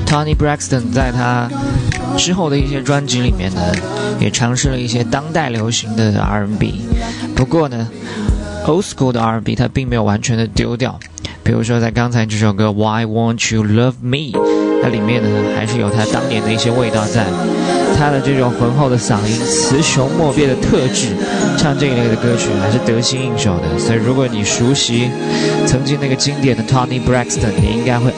Toni Braxton 在他之后的一些专辑里面呢，也尝试了一些当代流行的 R&B， 不过呢 Old School 的 R&B 他并没有完全的丢掉。比如说在刚才这首歌 Why Won't You Love Me， 那里面呢还是有他当年的一些味道在，他的这种浑厚的嗓音、雌雄莫辨的特质，唱这一类的歌曲还是得心应手的。所以如果你熟悉曾经那个经典的 Toni Braxton， 你应该会